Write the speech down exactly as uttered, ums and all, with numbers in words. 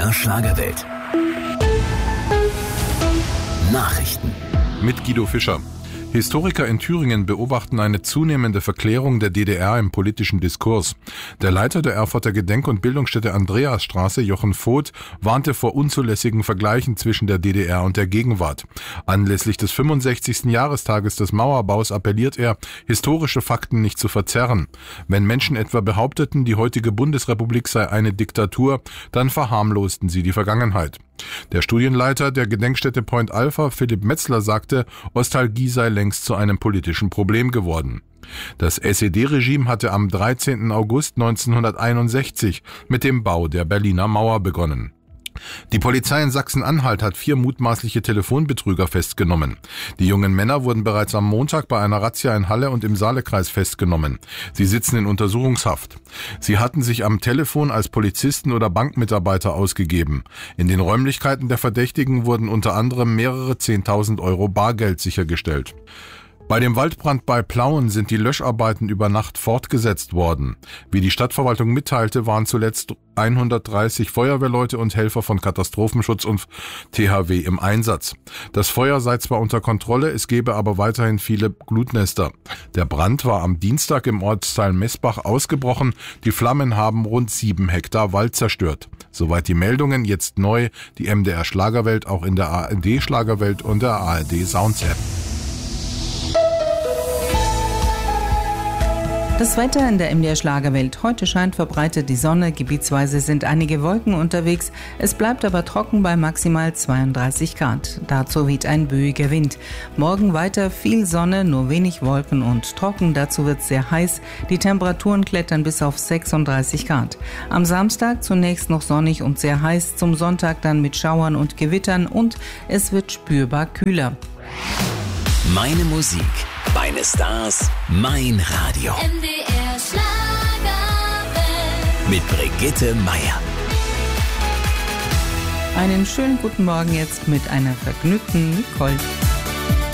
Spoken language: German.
R Schlagerwelt. Nachrichten. Mit Guido Fischer. Historiker in Thüringen beobachten eine zunehmende Verklärung der D D R im politischen Diskurs. Der Leiter der Erfurter Gedenk- und Bildungsstätte Andreasstraße, Jochen Voth, warnte vor unzulässigen Vergleichen zwischen der D D R und der Gegenwart. Anlässlich des fünfundsechzigsten Jahrestages des Mauerbaus appelliert er, historische Fakten nicht zu verzerren. Wenn Menschen etwa behaupteten, die heutige Bundesrepublik sei eine Diktatur, dann verharmlosten sie die Vergangenheit. Der Studienleiter der Gedenkstätte Point Alpha, Philipp Metzler, sagte, Ostalgie sei längst zu einem politischen Problem geworden. Das S E D-Regime hatte am dreizehnten August neunzehnhunderteinundsechzig mit dem Bau der Berliner Mauer begonnen. Die Polizei in Sachsen-Anhalt hat vier mutmaßliche Telefonbetrüger festgenommen. Die jungen Männer wurden bereits am Montag bei einer Razzia in Halle und im Saalekreis festgenommen. Sie sitzen in Untersuchungshaft. Sie hatten sich am Telefon als Polizisten oder Bankmitarbeiter ausgegeben. In den Räumlichkeiten der Verdächtigen wurden unter anderem mehrere zehntausend Euro Bargeld sichergestellt. Bei dem Waldbrand bei Plauen sind die Löscharbeiten über Nacht fortgesetzt worden. Wie die Stadtverwaltung mitteilte, waren zuletzt hundertdreißig Feuerwehrleute und Helfer von Katastrophenschutz und T H W im Einsatz. Das Feuer sei zwar unter Kontrolle, es gebe aber weiterhin viele Glutnester. Der Brand war am Dienstag im Ortsteil Messbach ausgebrochen. Die Flammen haben rund sieben Hektar Wald zerstört. Soweit die Meldungen, jetzt neu, die M D R Schlagerwelt auch in der A R D Schlagerwelt und der A R D Sounds App. Das Wetter in der M D R Schlagerwelt. Heute scheint verbreitet die Sonne, gebietsweise sind einige Wolken unterwegs. Es bleibt aber trocken bei maximal zweiunddreißig Grad. Dazu weht ein böiger Wind. Morgen weiter viel Sonne, nur wenig Wolken und trocken. Dazu wird es sehr heiß. Die Temperaturen klettern bis auf sechsunddreißig Grad. Am Samstag zunächst noch sonnig und sehr heiß. Zum Sonntag dann mit Schauern und Gewittern und es wird spürbar kühler. Meine Musik, meine Stars, mein Radio. M D R Schlagerwelt. Mit Brigitte Meier. Einen schönen guten Morgen jetzt mit einer vergnügten Nicole.